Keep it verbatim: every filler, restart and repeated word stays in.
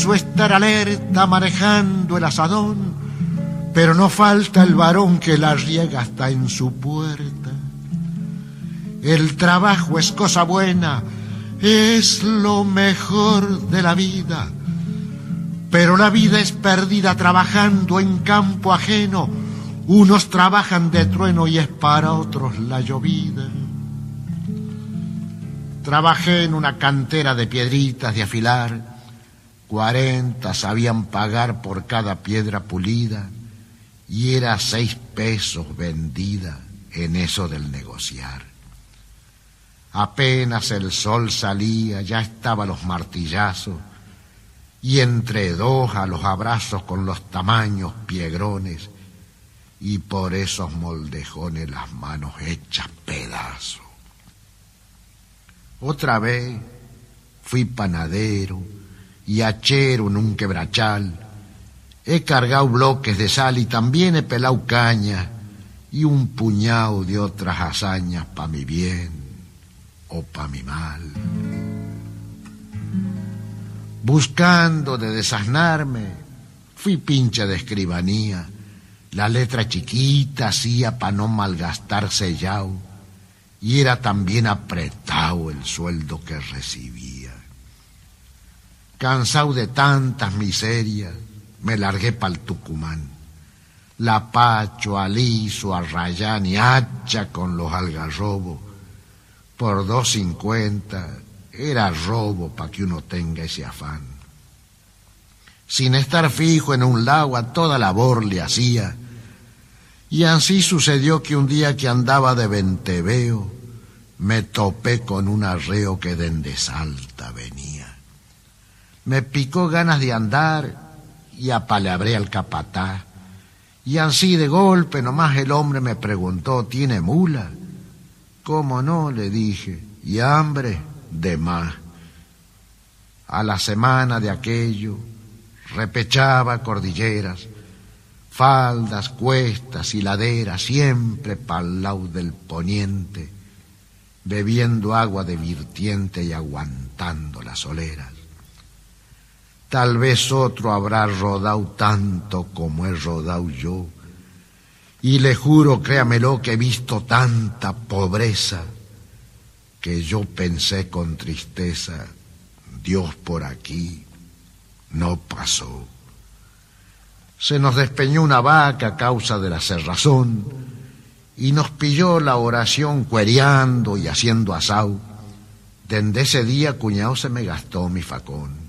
preciso estar alerta manejando el asadón, pero no falta el varón que la riega hasta en su puerta. El trabajo es cosa buena, es lo mejor de la vida, pero la vida es perdida trabajando en campo ajeno. Unos trabajan de trueno y es para otros la llovida. Trabajé en una cantera de piedritas de afilar, cuarenta sabían pagar por cada piedra pulida, y era seis pesos vendida en eso del negociar. Apenas el sol salía, ya estaban los martillazos, y entre dos a los abrazos con los tamaños piegrones, y por esos moldejones las manos hechas pedazos. Otra vez fui panadero y hachero en un quebrachal. He cargado bloques de sal y también he pelado caña y un puñado de otras hazañas pa' mi bien o pa' mi mal. Buscando de desasnarme, fui pinche de escribanía. La letra chiquita hacía pa' no malgastar sellao, y era también apretado el sueldo que recibía. Cansado de tantas miserias, me largué pa'l Tucumán. La Pacho, Aliso, Arrayán y hacha con los algarrobos. Por dos cincuenta era robo pa' que uno tenga ese afán. Sin estar fijo en un lago a toda labor le hacía. Y así sucedió que un día que andaba de venteveo, me topé con un arreo que dende Salta venía. Me picó ganas de andar y apalabré al capataz. Y así de golpe nomás el hombre me preguntó, ¿tiene mula? ¿Cómo no? Le dije, y hambre de más. A la semana de aquello repechaba cordilleras, faldas, cuestas y laderas, siempre pa'l lado del poniente, bebiendo agua de virtiente y aguantando las oleras. Tal vez otro habrá rodado tanto como he rodado yo, y le juro, créamelo, que he visto tanta pobreza, que yo pensé con tristeza, Dios por aquí no pasó. Se nos despeñó una vaca a causa de la cerrazón, y nos pilló la oración cuereando y haciendo asau. Dende ese día, cuñao, se me gastó mi facón.